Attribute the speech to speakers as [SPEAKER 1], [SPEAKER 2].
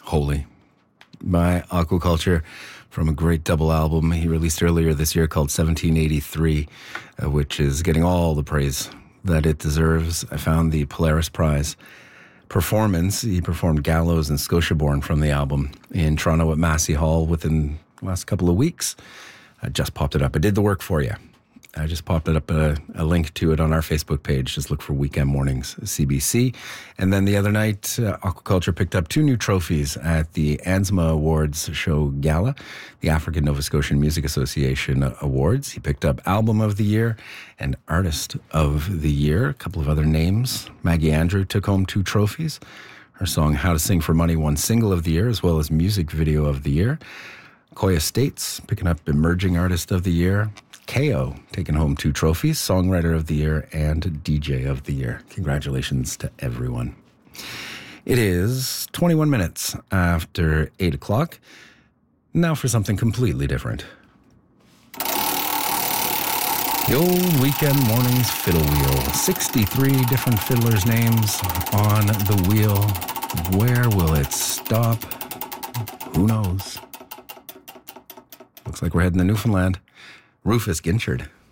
[SPEAKER 1] Holy by Aquaculture from a great double album he released earlier this year called 1783, which is getting all the praise that it deserves. I found the Polaris Prize performance. He performed Gallows and Scotiaborn from the album in Toronto at Massey Hall within the last couple of weeks. I just popped it up. I did the work for you. I just popped it up a link to it on our Facebook page. Just look for Weekend Mornings CBC. And then the other night, Aquaculture picked up 2 new trophies at the ANZMA Awards Show Gala, the African Nova Scotian Music Association Awards. He picked up Album of the Year and Artist of the Year. A couple of other names. Maggie Andrew took home 2 trophies. Her song How to Sing for Money won Single of the Year as well as Music Video of the Year. Koya States picking up Emerging Artist of the Year. KO taking home 2 trophies, Songwriter of the Year and DJ of the Year. Congratulations to everyone. It is 21 minutes after 8 o'clock. Now for something completely different. The old Weekend Mornings fiddle wheel. 63 different fiddlers' names on the wheel. Where will it stop? Who knows? Looks like we're heading to Newfoundland. Rufus Ginchard.